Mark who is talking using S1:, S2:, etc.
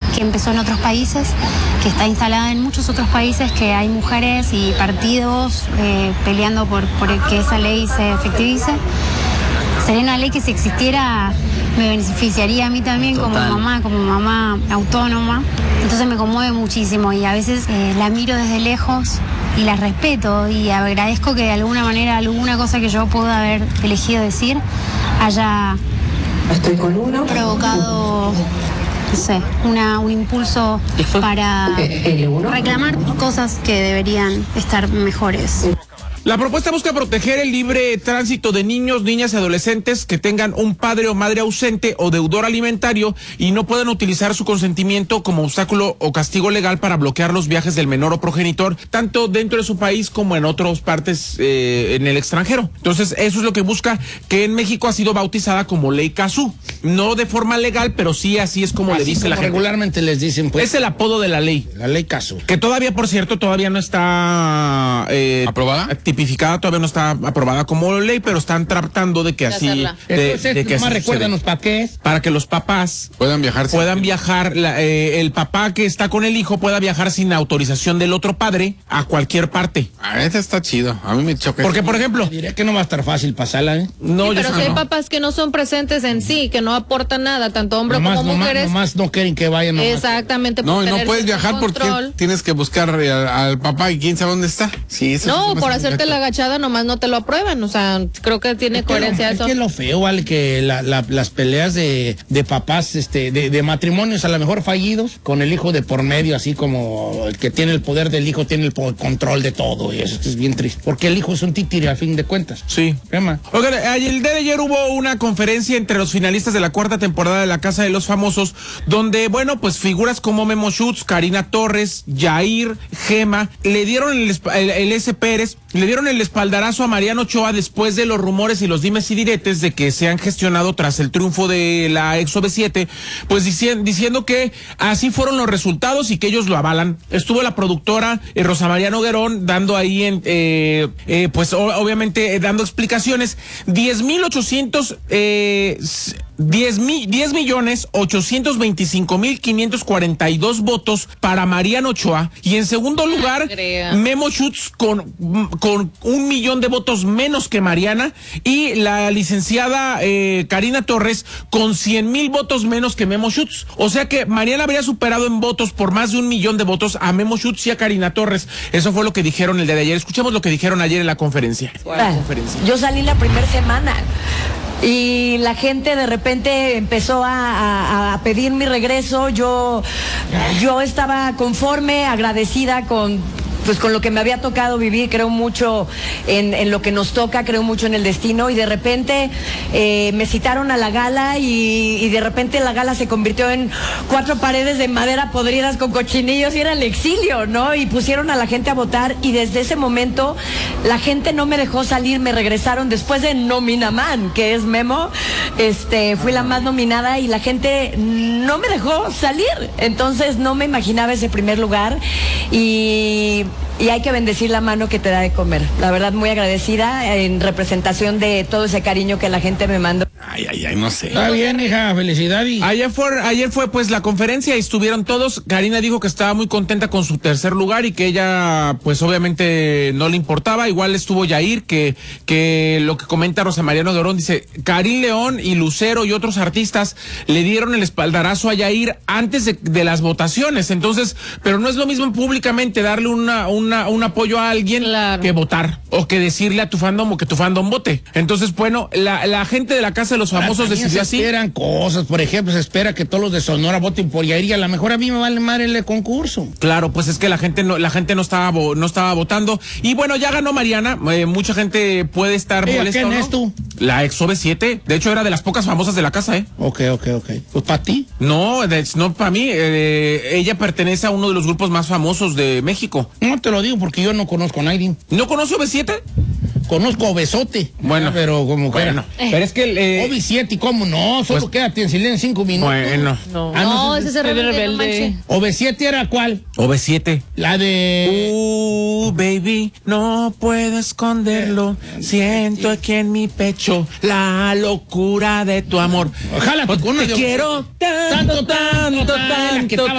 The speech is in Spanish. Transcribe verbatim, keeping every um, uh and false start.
S1: que empezó en otros países, que está instalada en muchos otros países, que hay mujeres y partidos eh, peleando por, por que esa ley se efectivice. Sería una ley que si existiera me beneficiaría a mí también. Total. Como mamá, como mamá autónoma. Entonces me conmueve muchísimo y a veces eh, la miro desde lejos y la respeto y agradezco que de alguna manera alguna cosa que yo pueda haber elegido decir haya
S2: Estoy con uno.
S1: provocado, no sé, una, un impulso para reclamar cosas que deberían estar mejores.
S3: La propuesta busca proteger el libre tránsito de niños, niñas y adolescentes que tengan un padre o madre ausente o deudor alimentario y no puedan utilizar su consentimiento como obstáculo o castigo legal para bloquear los viajes del menor o progenitor, tanto dentro de su país como en otras partes eh, en el extranjero. Entonces, eso es lo que busca, que en México ha sido bautizada como Ley Cazú. No de forma legal, pero sí así es como así le dice como la gente.
S4: Regularmente les dicen, pues.
S3: Es el apodo de la ley.
S4: La Ley Cazú.
S3: Que todavía, por cierto, todavía no está... Eh,
S5: ¿aprobada?
S3: Tipificada, todavía no está aprobada como ley, pero están tratando de que
S4: de
S3: así...
S4: De,
S3: Entonces,
S4: de que nomás recuérdanos para qué es.
S3: Para que los papás
S5: puedan viajar.
S3: Puedan sin... viajar, la, eh, el papá que está con el hijo pueda viajar sin autorización del otro padre a cualquier parte.
S5: Ah, esta está chido, a mí me choca.
S3: Porque, por ejemplo...
S4: Diré que no va a estar fácil pasarla, ¿eh?
S3: No,
S6: sí, pero
S3: yo
S6: si hay
S3: no.
S6: papás que no son presentes en sí, que no aportan nada, tanto hombres
S4: nomás,
S6: como
S4: nomás,
S6: mujeres.
S4: Nomás no quieren que vayan. Nomás.
S6: Exactamente.
S5: No, no puedes viajar porque tienes que buscar al, al papá y quién sabe dónde está. Sí, eso
S6: no,
S5: sí
S6: por hacerte la agachada nomás no te lo aprueban, o sea, creo que tiene
S4: es
S6: coherencia
S4: que lo,
S6: eso.
S4: Es que lo feo, vale, que la, la, las peleas de, de papás, este, de, de matrimonios a lo mejor fallidos, con el hijo de por medio, así como el que tiene el poder del hijo, tiene el control de todo, y eso es bien triste, porque el hijo es un títere a fin de cuentas.
S3: Sí.
S4: Oigan,
S3: el día de ayer hubo una conferencia entre los finalistas de la cuarta temporada de La Casa de los Famosos, donde, bueno, pues figuras como Memo Schutz, Karina Torres, Yair, Gema, le dieron el, el, el S. Pérez, le dieron el espaldarazo a Mariano Ochoa después de los rumores y los dimes y diretes de que se han gestionado tras el triunfo de la ex O V siete, pues diciendo, diciendo que así fueron los resultados y que ellos lo avalan. Estuvo la productora eh, Rosa María Noguerón dando ahí, en, eh, eh, pues o, obviamente eh, dando explicaciones. diez mil ochocientos... Eh, diez millones ochocientos veinticinco mil quinientos cuarenta y dos votos para Mariano Ochoa, y en segundo lugar Memo Schutz con, con un millón de votos menos que Mariana, y la licenciada eh, Karina Torres con cien mil votos menos que Memo Schutz. O sea que Mariana habría superado en votos por más de un millón de votos a Memo Schutz y a Karina Torres. Eso fue lo que dijeron el día de ayer. Escuchemos lo que dijeron ayer en la conferencia.
S7: Ah, conferencia. Yo salí la primera semana y la gente de repente empezó a, a, a pedir mi regreso. Yo, yo estaba conforme, agradecida con... pues con lo que me había tocado vivir. Creo mucho en, en lo que nos toca, creo mucho en el destino, y de repente eh, me citaron a la gala y, y de repente la gala se convirtió en cuatro paredes de madera podridas con cochinillos y era el exilio, ¿no? Y pusieron a la gente a votar y desde ese momento la gente no me dejó salir, me regresaron después de Nominaman, que es Memo, este, fui la más nominada y la gente no me dejó salir, entonces no me imaginaba ese primer lugar y... y hay que bendecir la mano que te da de comer. La verdad, muy agradecida en representación de todo ese cariño que la gente me mandó.
S5: Ay, ay, ay, no sé.
S4: Está bien, hija, felicidad. Y...
S3: Ayer fue, ayer fue pues la conferencia y estuvieron todos. Karina dijo que estaba muy contenta con su tercer lugar y que ella, pues obviamente no le importaba. Igual estuvo Yair, que, que lo que comenta Rosa María Noguerón, dice, Karim León y Lucero y otros artistas le dieron el espaldarazo a Yair antes de, de las votaciones. Entonces, pero no es lo mismo públicamente darle una, una, un apoyo a alguien claro. que votar, o que decirle a tu fandom o que tu fandom vote. Entonces, bueno, la, la gente de la Casa de los Famosos decidió así.
S4: Se esperan cosas, por ejemplo, se espera que todos los de Sonora voten por Yair y a lo mejor a mí me vale madre el concurso.
S3: Claro, pues es que la gente no, la gente no estaba, no estaba votando. Y bueno, ya ganó Mariana, eh, mucha gente puede estar molesta.
S4: ¿Quién
S3: ¿no?
S4: es tú?
S3: La ex O V siete, de hecho era de las pocas famosas de la casa, ¿eh?
S4: Ok, ok, ok. Pues para ti.
S3: No, de, no para mí, eh, ella pertenece a uno de los grupos más famosos de México.
S4: No te lo digo porque yo no conozco a nadie.
S3: ¿No conoce O V siete?
S4: Conozco a Obesote.
S3: Bueno,
S4: pero como
S3: bueno,
S4: que
S3: pero es que el, eh,
S4: O V siete, ¿cómo no? Solo
S3: pues,
S4: quédate en silencio cinco minutos.
S3: Bueno.
S6: No,
S4: ah, no,
S6: no ese es el rebelde.
S4: O V siete era ¿cuál?
S3: O V siete.
S4: La de...
S3: Uh, baby, no puedo esconderlo. Siento aquí en mi pecho la locura de tu amor.
S4: Ojalá
S3: te quiero tanto, tanto, tanto. tanto